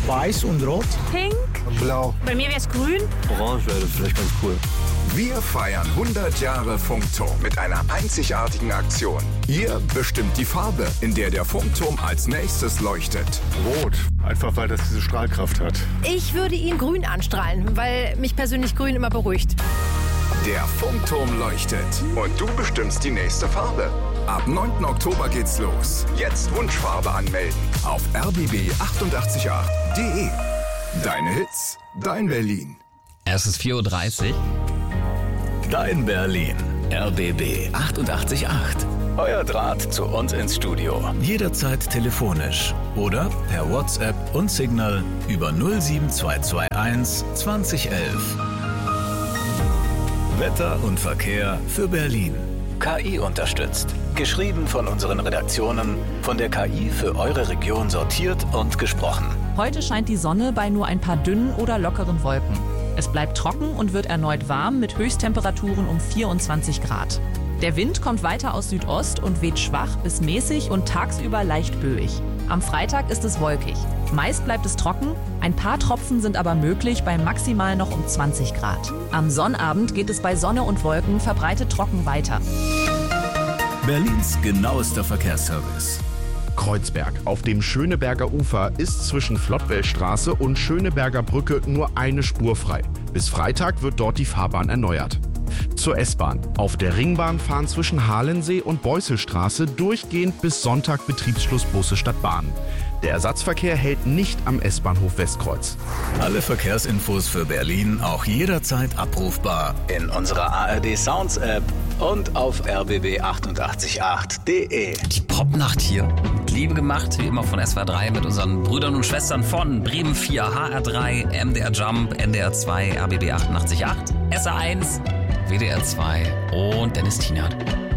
Weiß und Rot. Pink. Blau. Bei mir wäre es grün. Orange wäre vielleicht ganz cool. Wir feiern 100 Jahre Funkturm mit einer einzigartigen Aktion. Ihr bestimmt die Farbe, in der der Funkturm als nächstes leuchtet. Rot. Einfach weil das diese Strahlkraft hat. Ich würde ihn grün anstrahlen, weil mich persönlich grün immer beruhigt. Der Funkturm leuchtet und du bestimmst die nächste Farbe. Ab 9. Oktober geht's los. Jetzt Wunschfarbe anmelden auf rbb888.de. Deine Hits, dein Berlin. Es ist 4:30 Uhr. Dein Berlin. RBB 88.8. Euer Draht zu uns ins Studio. Jederzeit telefonisch oder per WhatsApp und Signal über 07221 2011. Wetter und Verkehr für Berlin. KI unterstützt. Geschrieben von unseren Redaktionen, von der KI für eure Region sortiert und gesprochen. Heute scheint die Sonne bei nur ein paar dünnen oder lockeren Wolken. Es bleibt trocken und wird erneut warm mit Höchsttemperaturen um 24 Grad. Der Wind kommt weiter aus Südost und weht schwach bis mäßig und tagsüber leicht böig. Am Freitag ist es wolkig. Meist bleibt es trocken, ein paar Tropfen sind aber möglich bei maximal noch um 20 Grad. Am Sonnabend geht es bei Sonne und Wolken verbreitet trocken weiter. Berlins genauester Verkehrsservice. Kreuzberg. Auf dem Schöneberger Ufer ist zwischen Flottwellstraße und Schöneberger Brücke nur eine Spur frei. Bis Freitag wird dort die Fahrbahn erneuert. Zur S-Bahn. Auf der Ringbahn fahren zwischen Halensee und Beusselstraße durchgehend bis Sonntag Betriebsschluss Busse statt Bahn. Der Ersatzverkehr hält nicht am S-Bahnhof Westkreuz. Alle Verkehrsinfos für Berlin auch jederzeit abrufbar in unserer ARD Sounds App und auf rbb888.de. Die Popnacht hier. Liebe gemacht, wie immer von SWR 3 mit unseren Brüdern und Schwestern von Bremen 4, HR3, MDR Jump, NDR 2, RBB 88.8, SR1, WDR 2 und Dennis Tienert.